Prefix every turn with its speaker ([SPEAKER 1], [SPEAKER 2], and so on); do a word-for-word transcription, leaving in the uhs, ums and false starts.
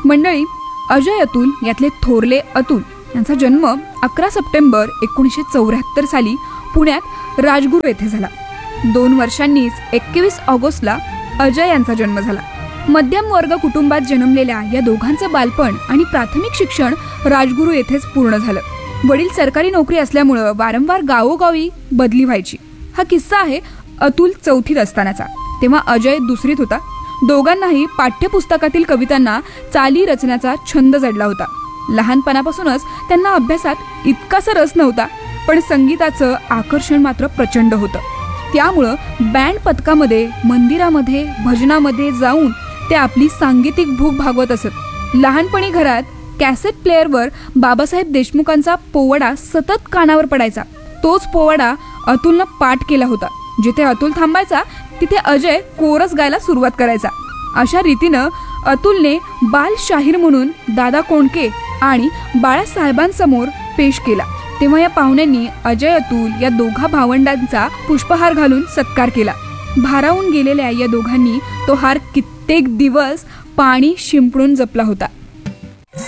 [SPEAKER 1] मंडळी, अजय अतुल यातले थोरले अतुल यांचा जन्म अकरा सप्टेंबर एकोणीसशे चौऱ्याहत्तर साली पुण्यात राजगुरू येथे झाला. दोन वर्षांनीच एकवीस ऑगस्टला अजय यांचा जन्म झाला. मध्यम वर्ग कुटुंबात जन्मलेल्या या दोघांचं बालपण आणि प्राथमिक शिक्षण राजगुरू येथेच पूर्ण झालं. वडील सरकारी नोकरी असल्यामुळं वारंवार गावोगावी बदली व्हायची. हा किस्सा आहे अतुल चौथीत असतानाचा. तेव्हा अजय दुसरीत होता. दोघांनाही पाठ्यपुस्तकातील कवितांना चाली रचण्याचा छंद जडला होता. लहानपणापासूनच त्यांना अभ्यासात इतकासा रस नव्हता, पण संगीताचं आकर्षण मात्र प्रचंड होतं. त्यामुळं बँड पथकामध्ये, मंदिरामध्ये, भजनामध्ये जाऊन ते आपली सांगीतिक भूक भागवत असत. लहानपणी घरात कॅसेट प्लेअरवर बाबासाहेब देशमुखांचा पोवाडा सतत कानावर पडायचा. तोच पोवाडा अतुलनं पाठ केला होता. जिथे अतुल थांबायचा तिथे अजय कोरस गायला सुरुवात करायचा. अशा रीतीनं अतुलने बाल शाहीर म्हणून दादा कोंडके आणि बाळासाहेबांसमोर पेश केला. तेव्हा या पाहुण्यांनी अजय अतुल या दोघा भावंडांचा पुष्पहार घालून सत्कार केला. भारावून गेलेल्या या दोघांनी तो हार कित्येक दिवस पाणी शिंपडून जपला होता.